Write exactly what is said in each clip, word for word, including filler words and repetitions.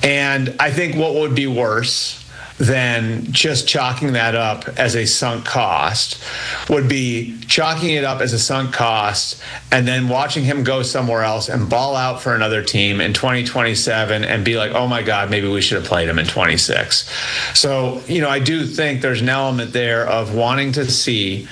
And I think what would be worse than just chalking that up as a sunk cost would be chalking it up as a sunk cost and then watching him go somewhere else and ball out for another team in twenty twenty-seven and be like, oh my God, maybe we should have played him in twenty-six. So, you know, I do think there's an element there of wanting to see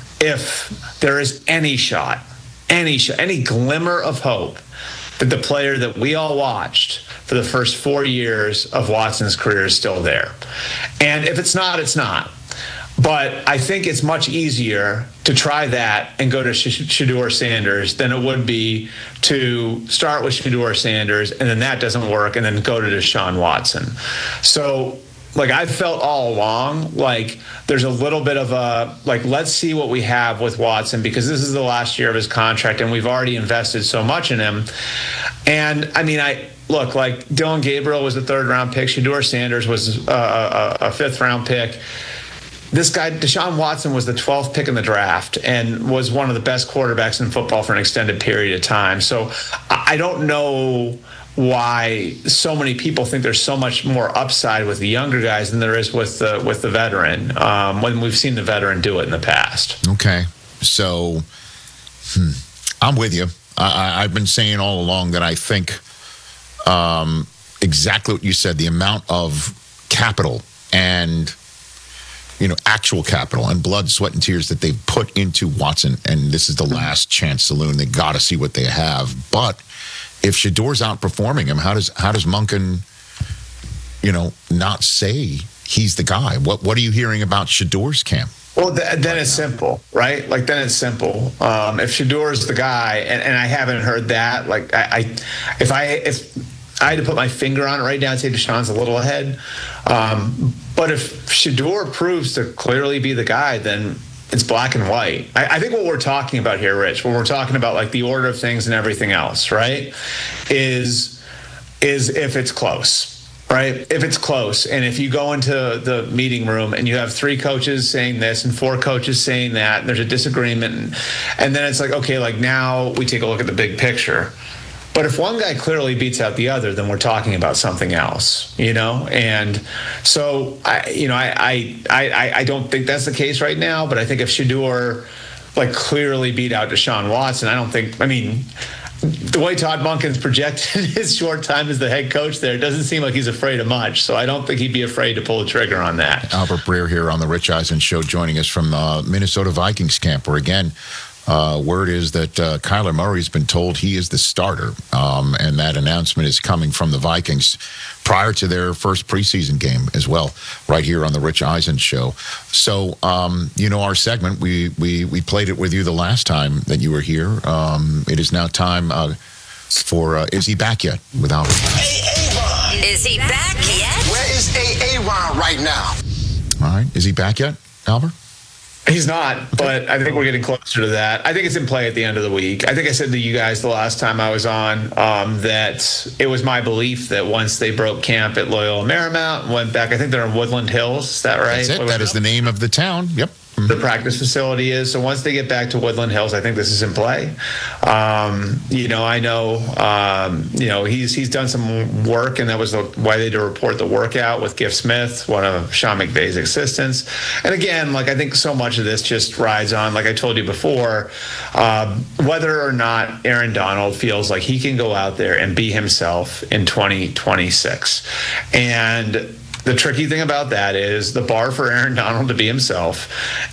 if there is any shot, any shot, any glimmer of hope that the player that we all watched for the first four years of Watson's career is still there. And if it's not, it's not. But I think it's much easier to try that and go to Shedeur Sanders than it would be to start with Shedeur Sanders and then that doesn't work and then go to Deshaun Watson. So, like, I've felt all along like there's a little bit of a, like, let's see what we have with Watson because this is the last year of his contract and we've already invested so much in him. And, I mean, I look, like, Dylan Gabriel was a third-round pick. Shedeur Sanders was a, a, a fifth-round pick. This guy, Deshaun Watson, was the twelfth pick in the draft and was one of the best quarterbacks in football for an extended period of time. So I don't know why so many people think there's so much more upside with the younger guys than there is with the with the veteran, um, when we've seen the veteran do it in the past. Okay, so hmm, I'm with you. I, I've been saying all along that I think um, exactly what you said, the amount of capital and, you know, actual capital and blood, sweat, and tears that they've put into Watson, and this is the last chance saloon. They got to see what they have. But if Shedeur's outperforming him, how does how does Monken, you know, not say he's the guy? What what are you hearing about Shedeur's camp? Well, th- then it's simple, right? Like, then it's simple. Um, if Shedeur's the guy, and, and I haven't heard that, like, I, I if I if I had to put my finger on it right now, I'd say Deshaun's a little ahead. Um, but if Shedeur proves to clearly be the guy, then it's black and white. I, I think what we're talking about here, Rich, when we're talking about like the order of things and everything else, right, is is if it's close. Right? If it's close, and if you go into the meeting room and you have three coaches saying this and four coaches saying that, and there's a disagreement, and, and then it's like, okay, like now we take a look at the big picture. But if one guy clearly beats out the other, then we're talking about something else, you know? And so, I, you know, I, I, I, I don't think that's the case right now, but I think if Shedeur, like, clearly beat out Deshaun Watson, I don't think, I mean, the way Todd Monken's projected his short time as the head coach there, it doesn't seem like he's afraid of much. So I don't think he'd be afraid to pull the trigger on that. Albert Breer here on the Rich Eisen Show, joining us from the Minnesota Vikings camp, where, again, uh, word is that uh, Kyler Murray's been told he is the starter, um, and that announcement is coming from the Vikings prior to their first preseason game as well, right here on the Rich Eisen Show. So, um, you know, our segment, we, we, we played it with you the last time that you were here. Um, it is now time uh, for uh, Is He Back Yet? With Albert. Aaron. Is he back yet? Where is Aaron right now? All right. Is he back yet, Albert? He's not, but I think we're getting closer to that. I think it's in play at the end of the week. I think I said to you guys the last time I was on um, that it was my belief that once they broke camp at Loyola Marymount and went back, I think they're in Woodland Hills. Is that right? That's it. That is the name of the town. Yep. The practice facility is. So once they get back to Woodland Hills, I think this is in play. Um, you know, I know, um, you know, he's he's done some work, and that was the, why they did report the workout with Giff Smith, one of Sean McVay's assistants. And again, like, I think so much of this just rides on, like I told you before, um, whether or not Aaron Donald feels like he can go out there and be himself in twenty twenty-six. And the tricky thing about that is the bar for Aaron Donald to be himself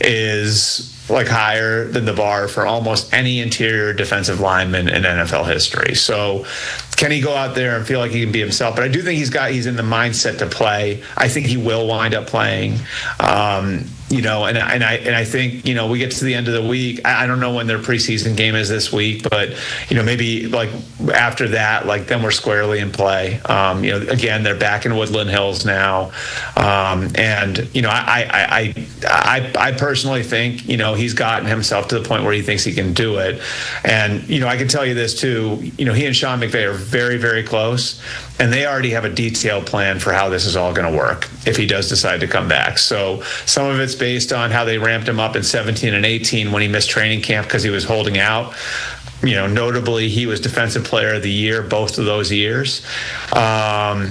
is like higher than the bar for almost any interior defensive lineman in N F L history. So can he go out there and feel like he can be himself? But I do think he's got he's in the mindset to play. I think he will wind up playing. Um, you know, and and I and I think, you know, we get to the end of the week. I, I don't know when their preseason game is this week, but, you know, maybe like after that, like then we're squarely in play. Um, you know, again, they're back in Woodland Hills now, um, and you know, I I, I I I personally think, you know, he's gotten himself to the point where he thinks he can do it. And, you know, I can tell you this too, you know, he and Sean McVay are very, very close, and they already have a detailed plan for how this is all going to work if he does decide to come back. So some of it's based on how they ramped him up in seventeen and eighteen when he missed training camp because he was holding out. You know, notably, he was Defensive Player of the Year both of those years. Um,